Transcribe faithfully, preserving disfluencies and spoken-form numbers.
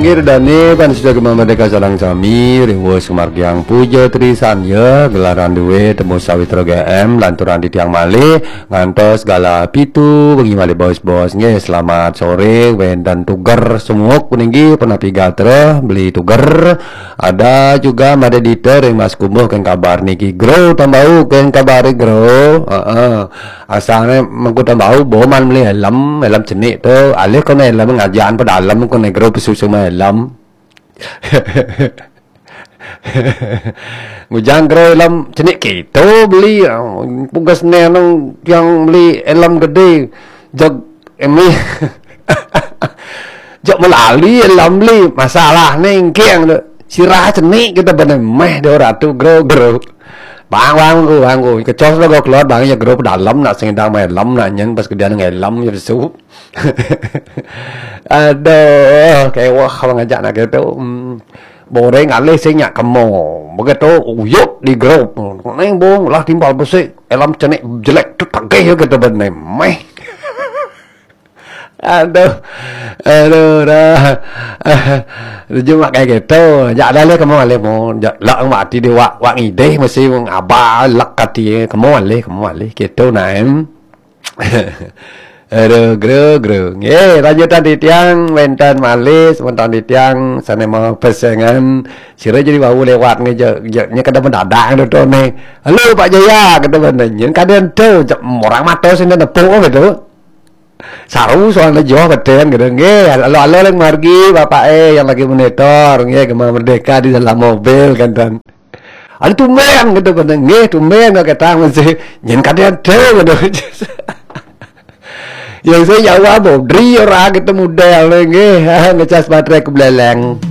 ngir dani pan sudah merdeka salang sami riwo sumargiang puja trisan ya gelaran duwe temu sawitra G M lanturan di tiang malih ngantos gala pitu bengi malih bos-bos nggih selamat sore wendan tuger sumuk puninggi penapi gatra beli tuger ada juga made diter yang Mas Kumuh kan kabar niki grow tambau kan kabar grow heeh asane mengko tambau boman beli helm helm jenik tu alih kono helm ngajian pada dalam kono grow pesusu helm ngujang grow helm jenik gitu beli pugas nenong yang beli helm gede jog emi jog melali helm beli masalah nengkeng sirah jenik kita bener meh do ratu grow grow bang bang ku bang ku kecos lo go keluar bang ya grow dalam nak sing dang main lam nak nyeng pas kedian ngelam ya besu aduh kayak wah kalau ngajak nak gitu boreng alih sing nyak kemo begitu uyuk di grow neng bong lah timbal besi elam cenik jelek tu tagih gitu bener meh aduh aduh dah cuma kayak gitu ya dah le kamu ale mau lak mati di wak wak ngide mesti ngaba lak kati kamu ale kamu ale gitu naem aduh gro gro nggih lanjutan di tiang wentan malis wentan di tiang sana mau pesengan sira jadi bau lewat ngeje nya kada mendadak tu ne halo Pak Jaya kata benarnya kadang tu orang mata sini nepuk gitu saru soalnya jauh keten gitu nggih halo halo leng margi bapak eh yang lagi monitor nggih Gema Merdeka di dalam mobil kan dan ada tumben gitu kan nggih tumben enggak ketang mesti nyen kadang tu gitu yang saya jawab bodri ora gitu model nggih ngecas baterai ke beleleng